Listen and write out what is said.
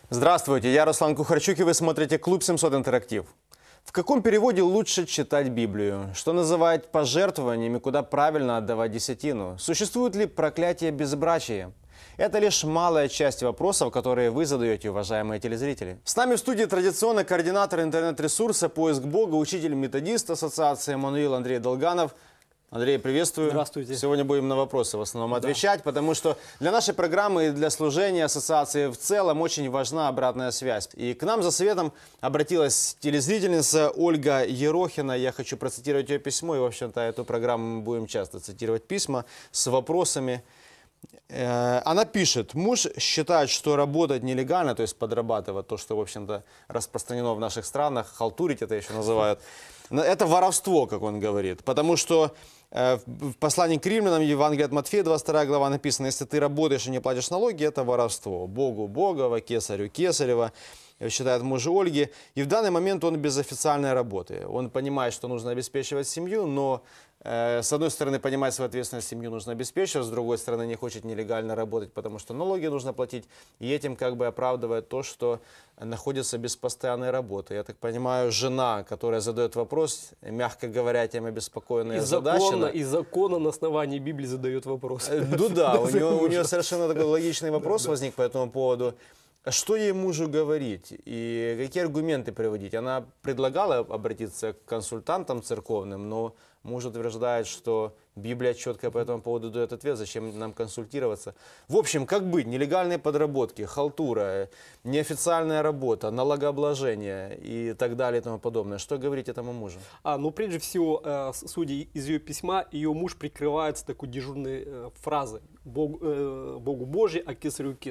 Здравствуйте, я Руслан Кухарчук, и вы смотрите «Клуб 700 Интерактив». В каком переводе лучше читать Библию? Что называть пожертвованиями, куда правильно отдавать десятину? Существует ли проклятие безбрачия? Это лишь малая часть вопросов, которые вы задаете, уважаемые телезрители. С нами в студии традиционно координатор интернет-ресурса «Поиск Бога», учитель-методист Ассоциации Эммануил Андрей Долганов. Андрей, приветствую. Здравствуйте. Сегодня будем на вопросы в основном отвечать, потому что для нашей программы и для служения ассоциации в целом очень важна обратная связь. И к нам за советом обратилась телезрительница Ольга Ерохина. Я хочу процитировать ее письмо, и, в общем-то, эту программу мы будем часто цитировать письма с вопросами. Она пишет: муж считает, что работать нелегально, то есть подрабатывать, то, что, в общем-то, распространено в наших странах, халтурить это еще называют, это воровство, как он говорит, потому что в послании к римлянам, Евангелие от Матфея, 22 глава написано: если ты работаешь и не платишь налоги, это воровство. Богу Богова, кесарю Кесарева, считает муж Ольги. И в данный момент он без официальной работы. Он понимает, что нужно обеспечивать семью, но с одной стороны понимает свою ответственность, семью нужно обеспечивать, с другой стороны не хочет нелегально работать, потому что налоги нужно платить. И этим как бы оправдывает то, что находится без постоянной работы. Я так понимаю, жена, которая задает вопрос, мягко говоря, тем обеспокоенная и озадачена. И законно на основании Библии задает вопрос. Ну да, у нее совершенно такой логичный вопрос возник по этому поводу. Что ей мужу говорить и какие аргументы приводить? Она предлагала обратиться к консультантам церковным, но муж утверждает, что Библия четко по этому поводу дает ответ, зачем нам консультироваться. В общем, как быть? Нелегальные подработки, халтура, неофициальная работа, налогообложение и так далее и тому подобное. Что говорить этому мужу? Ну, прежде всего, судя из ее письма, ее муж прикрывается такой дежурной фразой: Богу Божий, а кесарю кесарю.